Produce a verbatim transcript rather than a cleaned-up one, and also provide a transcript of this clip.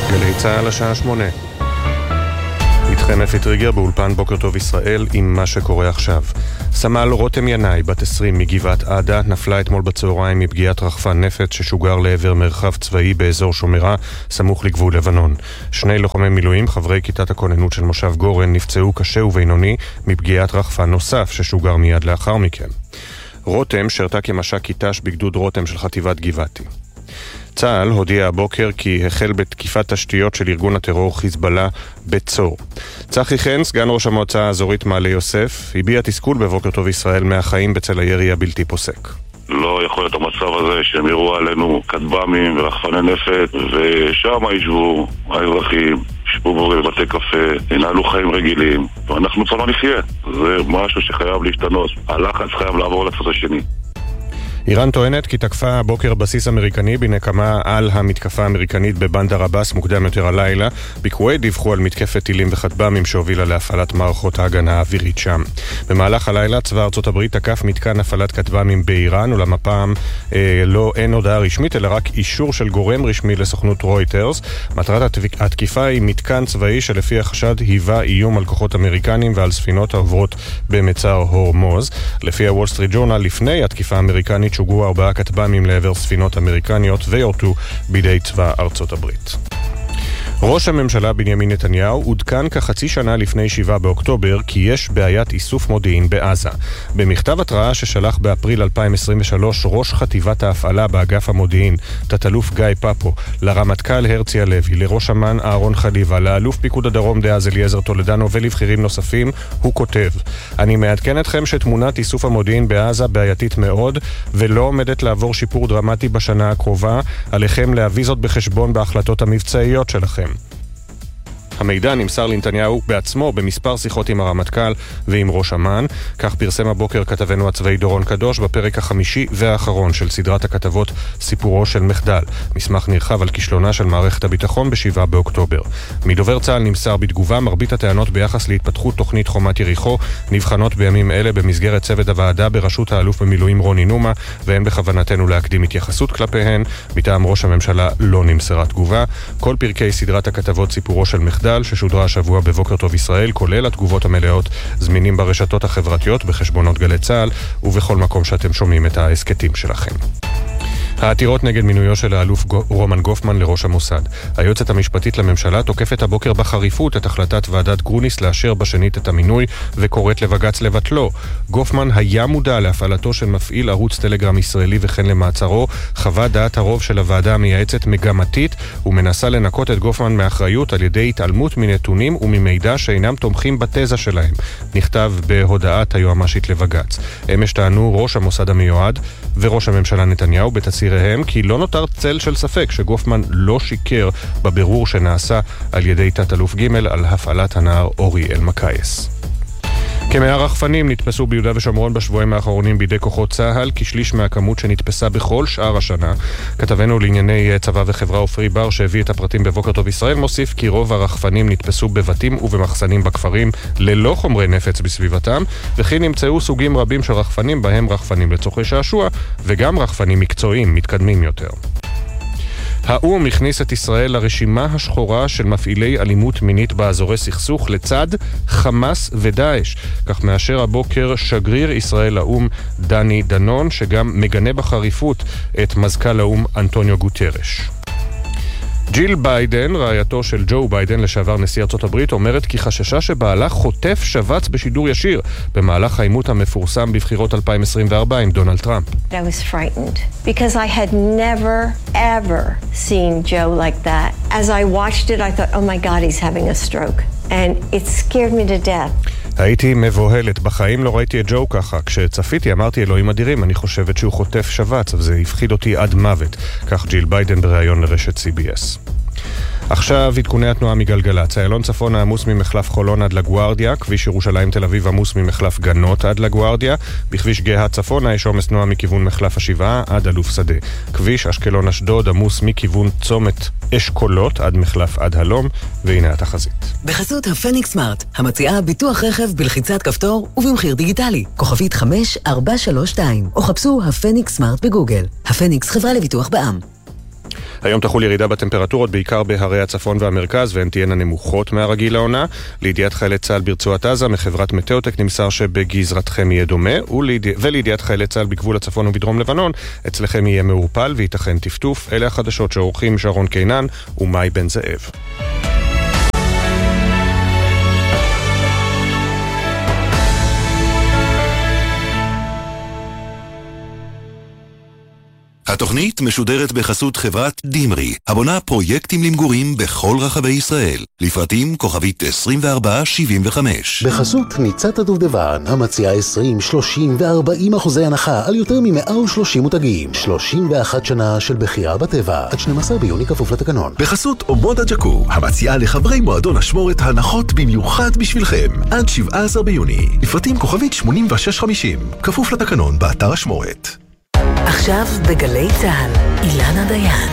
גלי צהל השעה שמונה. איתכם אפי טריגר באולפן בוקר טוב ישראל עם מה שקורה עכשיו. סמל רותם ינאי, בת עשרים מגבעת עדה, נפלה אתמול בצהריים מפגיעת רחפן נפץ ששוגר לעבר מרחב צבאי באזור שומרה, סמוך לגבול לבנון. שני לוחמי מילואים, חברי כיתת הכוננות של מושב גורן, נפצעו קשה ובינוני מפגיעת רחפן נוסף ששוגר מיד לאחר מכן. רותם שרתה כמש"ק כיתש בגדוד רותם של חטיבת גבעתי. צה"ל הודיע הבוקר כי החל בתקיפת תשתיות של ארגון הטרור חיזבאללה בצור. צחי חן, סגן ראש המועצה האזורית מעלה יוסף, הביע תסכול בבוקר טוב ישראל מהחיים בצל הירי הבלתי פוסק. לא יכול להיות המצב הזה שהם יראו עלינו כטב"מים ורחפני נפץ, ושם ישבו האזרחים, ישבו בבתי קפה, ינהלו חיים רגילים, ואנחנו כבר לא נחיה. זה משהו שחייב להשתנות. הלחץ חייב לעבור לצד השני. איראן טוענת כי תקפה הבוקר בסיס אמריקני בנקמה על המתקפה האמריקנית בבנדר עבאס מוקדם יותר הלילה. בכווית דיווחו על מתקפת טילים וכטב"מים שהובילה להפעלת מערכות ההגנה האווירית שם. במהלך הלילה צבא ארצות הברית תקף מתקן הפעלת כטב"מים באיראן, אולם הפעם אה, לא אין הודעה רשמית אלא רק אישור של גורם רשמי לסוכנות רויטרס. מטרת התקיפה היא מתקן צבאי שלפי החשד היווה איום על כוחות אמריקנים ועל ספינות העוברות במצר הורמוז. לפי הוול סטריט ג'ורנל, לפני התקיפה האמריקנית שוגרו ארבעה כטב"מים לעבר ספינות אמריקניות ויורטו בידי צבא ארצות הברית. ראש הממשלה בנימין נתניהו עודכן כחצי שנה לפני שבעה באוקטובר כי יש בעיית איסוף מודיעין בעזה. במכתב התראה ששלח באפריל אלפיים עשרים ושלוש ראש חטיבת ההפעלה באגף המודיעין, תת-אלוף גיא פאפו, לרמטכ"ל הרצי הלוי, לראש אמ"ן אהרון חליבה, לאלוף פיקוד הדרום דאז אליעזר טולדנו ולבחירים נוספים, הוא כותב: אני מעדכן אתכם שתמונת איסוף המודיעין בעזה בעייתית מאוד ולא עומדת לעבור שיפור דרמטי בשנה הקרובה. עליכם להביא זאת בחשבון בהחלטות המבצעיות שלכם. המידע נמסר לנתניהו בעצמו במספר שיחות עם הרמטכ"ל ועם ראש אמ"ן. כך פרסם הבוקר כתבנו הצבאי דורון קדוש בפרק החמישי והאחרון של סדרת הכתבות סיפורו של מחדל, מסמך נרחב על כישלונה של מערכת הביטחון בשבעה באוקטובר. מדובר צה"ל נמסר בתגובה: מרבית הטענות ביחס להתפתחות תוכנית חומת יריחו נבחנות בימים אלה במסגרת צוות הוועדה בראשות האלוף במילואים רוני נומה, ואין בכוונתנו להקדים התייחסות כלפיהן. מטעם ראש הממשלה לא נמסרה תגובה. כל פרקי סדרת הכתבות סיפורו של מחדל ששודרה השבוע בבוקר טוב ישראל, כולל התגובות המלאות, זמינים ברשתות החברתיות, בחשבונות גלי צה"ל ובכל מקום שאתם שומעים את העסקטים שלכם. העתירות נגד מינויו של האלוף רומן גופמן לראש המוסד. היועצת המשפטית לממשלה תוקפת הבוקר בחריפות את החלטת ועדת גרוניס לאשר בשנית את המינוי וקוראת לבג"ץ לבטלו. גופמן היה מודע להפעלתו של מפעיל ערוץ טלגרם ישראלי וכן למעצרו. חוות דעת הרוב של הוועדה המייעצת מגמתית ומנסה לנקות את גופמן מאחריות על ידי התעלמות מנתונים וממידע שאינם תומכים בתזה שלהם, נכתב בהודעת היועמ"שית לבג"ץ. אמש טענו ראש המוסד המיועד וראש הממשלה נתניהו בתצהיר הם כי לא נותר צל של ספק שגופמן לא שיקר בבירור שנעשה על ידי תת-אלוף ג' על הפעלת הנער אורי אלמקייס. כמאה רחפנים נתפסו ביהודה ושומרון בשבועיים האחרונים בידי כוחות צה"ל, כשליש מהכמות שנתפסה בכל שאר השנה. כתבנו לענייני צבא וחברה אופרי בר שהביא את הפרטים בבוקר טוב ישראל מוסיף כי רוב הרחפנים נתפסו בבתים ובמחסנים בכפרים ללא חומרי נפץ בסביבתם, וכי נמצאו סוגים רבים של רחפנים בהם רחפנים לצורכי שעשוע וגם רחפנים מקצועיים מתקדמים יותר. האו"ם הכניס את ישראל לרשימה השחורה של מפעילי אלימות מינית באזורי סכסוך לצד חמאס ודאעש. כך מאשר הבוקר שגריר ישראל לאו"ם דני דנון, שגם מגנה בחריפות את מזכ"ל האו"ם אנטוניו גוטרש. ג'יל ביידן, רעייתו של ג'ו ביידן לשעבר נשיא ארצות הברית, אומרת כי חששה שבעלה חוטף שבץ בשידור ישיר במהלך העימות המפורסם בבחירות אלפיים עשרים וארבע עם דונלד טראמפ. I was frightened because I had never ever seen Joe like that. As I watched it I thought, oh my God, he's having a stroke. And it scared me to death. הייתי מבוהלת, בחיים לא ראיתי את ג'ו ככה. כשצפיתי אמרתי אלוהים אדירים, אני חושבת שהוא חוטף שבץ, וזה הפחיד אותי עד מוות. כך ג'יל ביידן בריאיון לרשת סי בי אס. עכשיו עדכוני התנועה מגלגלצ. איילון צפון עמוס ממחלף חולון עד לגוארדיה, כביש ירושלים תל אביב עמוס ממחלף גנות עד לגוארדיה, בכביש גאה צפון יש עומס תנועה מכיוון מחלף השבעה עד אלוף שדה. כביש אשקלון אשדוד עמוס מכיוון צומת אשכולות עד מחלף עד הלום, והנה התחזית. בחסות הפניקס סמארט, המציעה ביטוח רכב בלחיצת כפתור ובמחיר דיגיטלי. כוכבית חמש ארבע שלוש שתיים, או חפשו הפניקס סמארט בגוגל. הפניקס חברה לביטוח בע"מ. היום תחול ירידה בטמפרטורות בעיקר בהרי הצפון והמרכז, והן תהיינה נמוכות מהרגיל לעונה. לידיעת חיילי צה"ל ברצועת עזה מחברת מטאוטק נמסר שבגזרתכם יהיה דומה, ולידיעת חיילי צה"ל בגבול הצפון ובדרום לבנון אצלכם יהיה מעורפל וייתכן טפטוף. אלה החדשות שעורכים שרון קינן ומאי בן זאב. התוכנית משודרת בחסות חברת דימרי, הבונה פרויקטים למגורים בכל רחבי ישראל. לפרטים כוכבית עשרים וארבע שבעים וחמש. בחסות ניצת הדובדבן, המציעה עשרים, שלושים ו-ארבעים אחוזי הנחה על יותר מ-מאה ושלושים מותגים. שלושים ואחת שנה של בחירה בטבע, עד שנים עשר ביוני כפוף לתקנון. בחסות אומודה ג'קו, המציעה לחברי מועדון השמורת הנחות במיוחד בשבילכם. עד שבעה עשר ביוני. לפרטים כוכבית שמונים ושש חמישים. כפוף לתקנון באתר השמורת. עכשיו בגלי צהל, אילנה דיין.